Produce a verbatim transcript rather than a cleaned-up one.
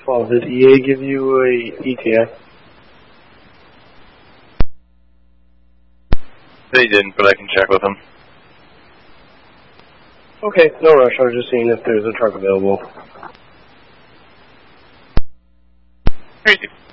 twelve, did E A give you a E T A? They didn't, but I can check with them. Okay, no rush. I was just seeing if there's a truck available. Crazy.